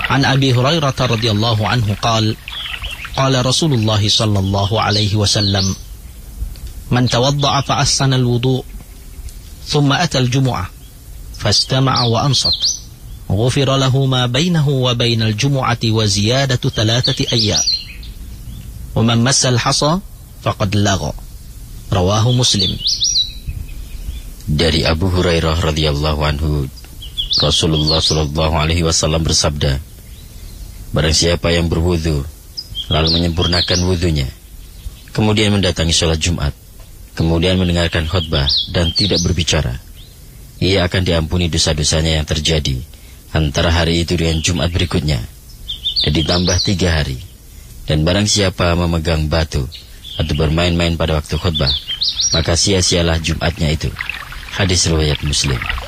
An Abi Hurairah radhiyallahu anhu qala qala Rasulullah sallallahu alaihi wasallam man tawadda'a fa ahsana al-wudu' thumma ata al-jumu'ah fastama'a wa ansat ghufira lahu ma bainahu wa bainal jumu'ati wa ziyadatu 3 ayyam wa man massa al-hasa faqad lagha. Rawahu Muslim. Dari Abu Hurairah radhiyallahu anhu, Rasulullah sallallahu alaihi wasallam bersabda, barang siapa yang berwudu lalu menyempurnakan wudunya, kemudian mendatangi sholat Jumat, kemudian mendengarkan khutbah dan tidak berbicara, ia akan diampuni dosa-dosanya yang terjadi antara hari itu dengan Jumat berikutnya, dan ditambah 3 hari. Dan barang siapa memegang batu atau bermain-main pada waktu khutbah, maka sia-sialah Jumatnya itu. Hadis riwayat Muslim.